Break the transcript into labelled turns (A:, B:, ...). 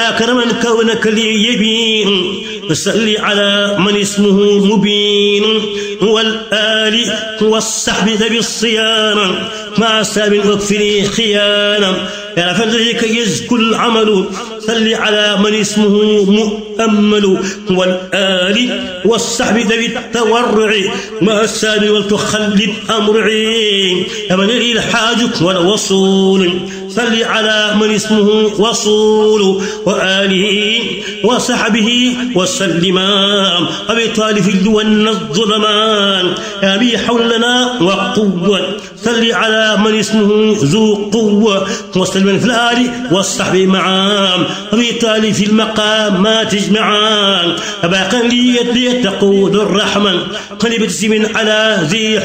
A: كرما كونك لي يبين وصل على من اسمه مبين والآل والصحب ذوي الصيانة مع ساب واكفني خيانة يا فلذلك يزكو العمل صل على من اسمه مؤمل والآل والصحب ذوي التورع مع الساب ولتخلد أمرعي من لي الحاج والوصول صل على من اسمه وصول وآله وصحبه وسلم أبي طالب الجوان الظلمان أبي حولنا وقوة صل على من اسمه ذو قوة وسلم في الآل والصحب معام أبي طالب في المقامات اجمعان أبا قليل تقود الرحمن قلبت من على ذي